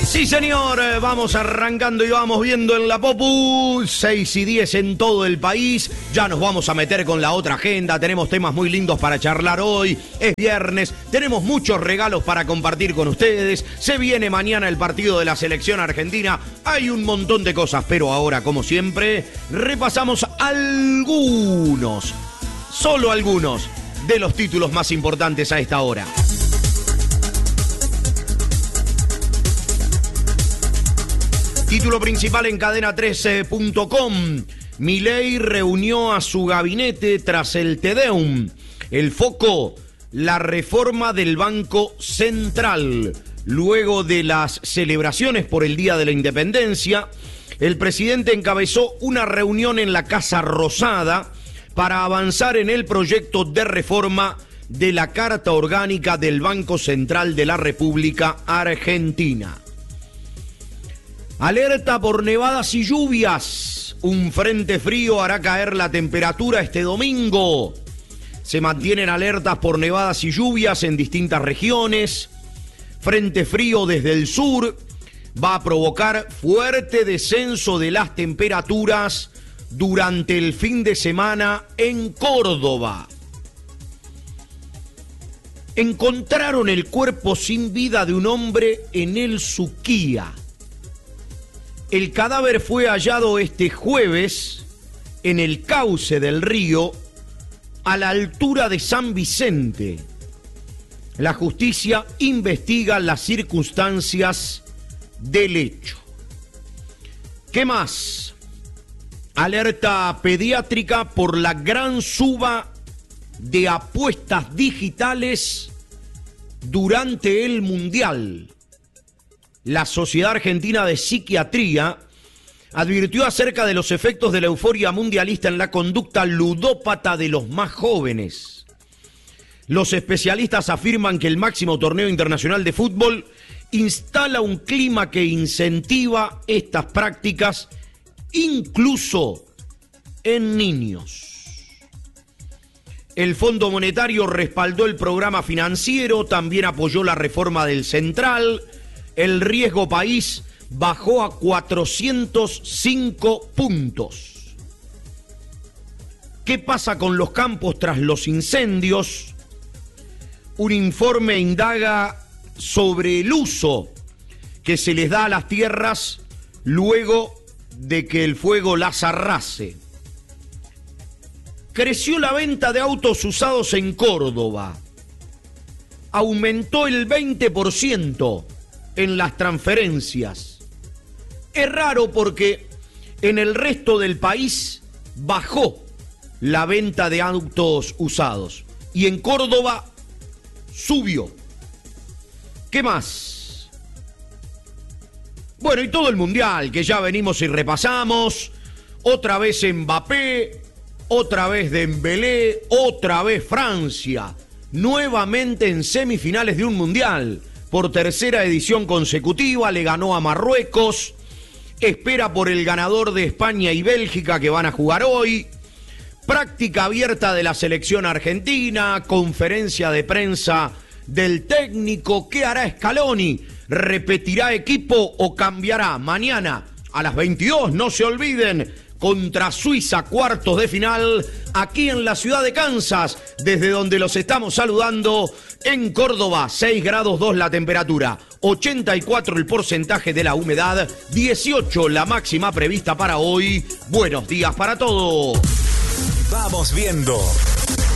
Sí, señor, vamos arrancando y vamos viendo en la Popu, 6:10 en todo el país. Ya nos vamos a meter con la otra agenda, tenemos temas muy lindos para charlar hoy, es viernes, tenemos muchos regalos para compartir con ustedes, se viene mañana el partido de la selección argentina, hay un montón de cosas, pero ahora, como siempre, repasamos algunos, solo algunos, de los títulos más importantes a esta hora. Título principal en cadena13.com. Milei reunió a su gabinete tras el Te Deum. El foco, la reforma del Banco Central. Luego de las celebraciones por el Día de la Independencia, el presidente encabezó una reunión en la Casa Rosada para avanzar en el proyecto de reforma de la Carta Orgánica del Banco Central de la República Argentina. Alerta por nevadas y lluvias. Un frente frío hará caer la temperatura este domingo. Se mantienen alertas por nevadas y lluvias en distintas regiones. Frente frío desde el sur va a provocar fuerte descenso de las temperaturas durante el fin de semana en Córdoba. Encontraron el cuerpo sin vida de un hombre en el Suquía. El cadáver fue hallado este jueves en el cauce del río a la altura de San Vicente. La justicia investiga las circunstancias del hecho. ¿Qué más? Alerta pediátrica por la gran suba de apuestas digitales durante el Mundial. La Sociedad Argentina de Psiquiatría advirtió acerca de los efectos de la euforia mundialista en la conducta ludópata de los más jóvenes. Los especialistas afirman que el máximo torneo internacional de fútbol instala un clima que incentiva estas prácticas, incluso en niños. El Fondo Monetario respaldó el programa financiero, también apoyó la reforma del Central. El riesgo país bajó a 405 puntos. ¿Qué pasa con los campos tras los incendios? Un informe indaga sobre el uso que se les da a las tierras luego de que el fuego las arrase. Creció la venta de autos usados en Córdoba. Aumentó el 20%. En las transferencias. Es raro porque en el resto del país bajó la venta de autos usados y en Córdoba subió. ¿Qué más? Bueno, y todo el Mundial que ya venimos y repasamos. Otra vez Mbappé, otra vez Dembélé, otra vez Francia. Nuevamente en semifinales de un Mundial. Por tercera edición consecutiva, le ganó a Marruecos, espera por el ganador de España y Bélgica que van a jugar hoy, práctica abierta de la selección argentina, conferencia de prensa del técnico, ¿qué hará Scaloni? ¿Repetirá equipo o cambiará? Mañana a las 22, no se olviden, contra Suiza, cuartos de final, aquí en la ciudad de Kansas, desde donde los estamos saludando. En Córdoba, 6 grados 2 la temperatura, 84 el porcentaje de la humedad, 18 la máxima prevista para hoy. Buenos días para todos. Vamos viendo.